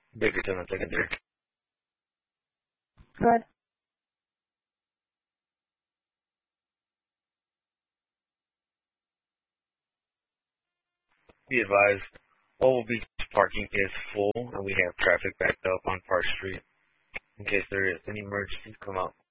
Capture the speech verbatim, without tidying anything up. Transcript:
Bakerton on secondary. Good. Be advised, Oval Beach parking is full, and we have traffic backed up on Park Street. In case there is any emergencies come up.